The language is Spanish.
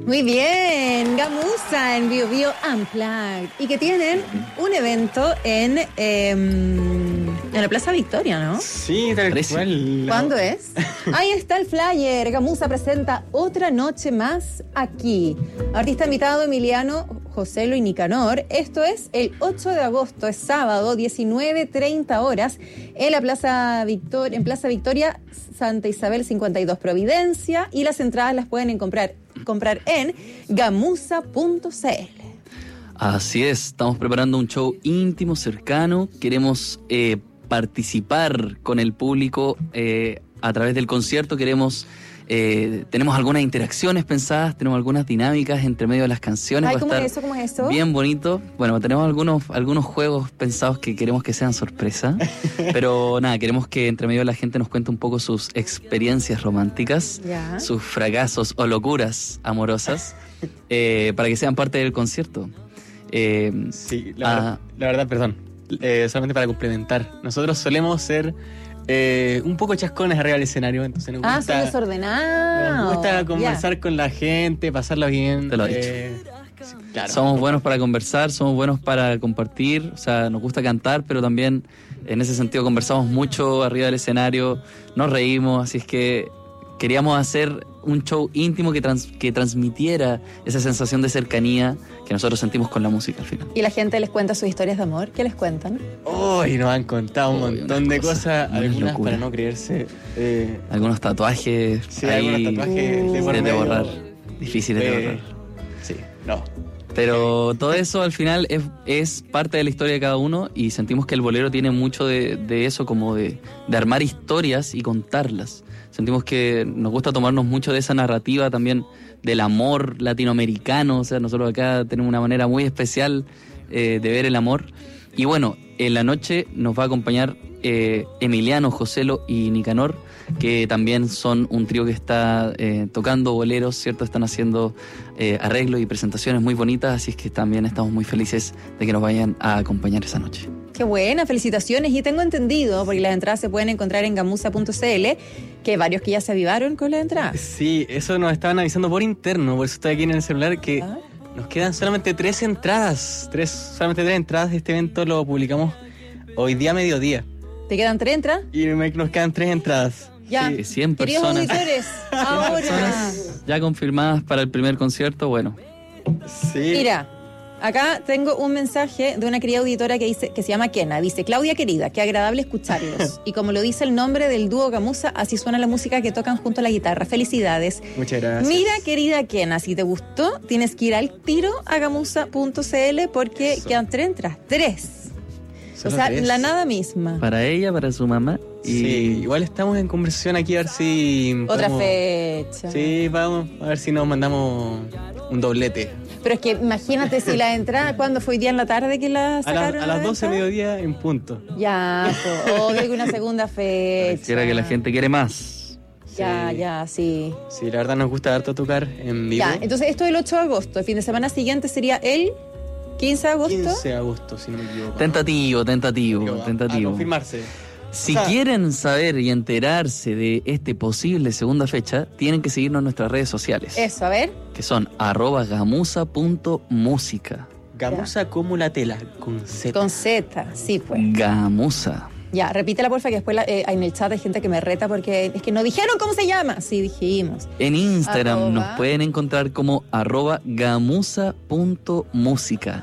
Muy bien, Gamuza en Bio Bio Unplugged. Y que tienen un evento en la Plaza Victoria, ¿no? Sí, tal cual. ¿Cuándo es? Ahí está el flyer. Gamuza presenta Otra Noche Más aquí. Artista invitado Emiliano, Joselo y Nicanor. Esto es el 8 de agosto, es sábado, 19:30 horas, en la Plaza Victoria, Santa Isabel 52 Providencia. Y las entradas las pueden comprar en gamuza.cl. Así es, estamos preparando un show íntimo, cercano. Queremos participar con el público a través del concierto. Tenemos algunas interacciones pensadas, tenemos algunas dinámicas entre medio de las canciones. Ay, ¿cómo es eso? Bien bonito. Bueno, tenemos algunos juegos pensados que queremos que sean sorpresa. Pero nada, queremos que entre medio de la gente nos cuente un poco sus experiencias románticas, sus fracasos o locuras amorosas, para que sean parte del concierto. Sí, la verdad, perdón, solamente para complementar, nosotros solemos ser un poco chascones arriba del escenario, entonces nos gusta, son desordenados. Nos gusta conversar con la gente, pasarla bien. Te lo he dicho. Sí, claro. Somos buenos para conversar, somos buenos para compartir, o sea, nos gusta cantar, pero también en ese sentido conversamos mucho arriba del escenario, nos reímos, así es que queríamos hacer un show íntimo que transmitiera esa sensación de cercanía que nosotros sentimos con la música al final. ¿Y la gente les cuenta sus historias de amor? ¿Qué les cuentan? Y nos han contado un montón de cosas, algunas locura. Para no creerse. Algunos tatuajes. Sí, algunos tatuajes de borrar. Difíciles de borrar. Sí, no. Pero todo eso al final es parte de la historia de cada uno, y sentimos que el bolero tiene mucho de eso, como de armar historias y contarlas. Sentimos que nos gusta tomarnos mucho de esa narrativa también del amor latinoamericano. O sea, nosotros acá tenemos una manera muy especial de ver el amor. Y bueno, en la noche nos va a acompañar Emiliano, Joselo y Nicanor, que también son un trío que está tocando boleros, ¿cierto? Están haciendo arreglos y presentaciones muy bonitas, así es que también estamos muy felices de que nos vayan a acompañar esa noche. Qué buena, felicitaciones. Y tengo entendido, porque las entradas se pueden encontrar en gamuza.cl, que varios que ya se avivaron con las entradas. Sí, eso nos estaban avisando por interno, por eso estoy aquí en el celular, que nos quedan solamente 3 entradas. Solamente 3 entradas de este evento, lo publicamos hoy día a mediodía. ¿Te quedan 3 entradas? Y nos quedan 3 entradas. Ya, sí, 100 queridos personas. auditores, ahora. Personas ya confirmadas para el primer concierto, bueno. Sí. Mira, acá tengo un mensaje de una querida auditora que se llama Kena. Dice: Claudia querida, qué agradable escucharlos. Y como lo dice el nombre del dúo Gamuza, así suena la música que tocan junto a la guitarra. Felicidades. Muchas gracias. Mira, querida Kena, si te gustó, tienes que ir al tiro a gamuza.cl, porque quedan 3 entradas. 3. O sea, 3. la nada misma. Para ella, para su mamá. Sí, igual estamos en conversación aquí a ver si Otra podemos... fecha. Sí, vamos a ver si nos mandamos un doblete. Pero es que imagínate si la entrada, ¿cuándo fue hoy día en la tarde que la sacaron? A las 12 de mediodía en punto. Ya, obvio que una segunda fecha. Pareciera que la gente quiere más. Ya, sí. Sí, la verdad nos gusta harto tocar en vivo. Ya, entonces esto es el 8 de agosto. El fin de semana siguiente sería el 15 de agosto. 15 de agosto, si no me equivoco. Tentativo. A confirmarse. Si quieren saber y enterarse de este posible segunda fecha, tienen que seguirnos en nuestras redes sociales. Eso, a ver. Que son @gamuza.música. Gamuza como la tela, con Z. Con Z, sí, pues. Gamuza. Ya, repítela, porfa, que después en el chat hay gente que me reta porque es que no dijeron cómo se llama. Sí, dijimos. En Instagram @ nos pueden encontrar como @gamuza.música.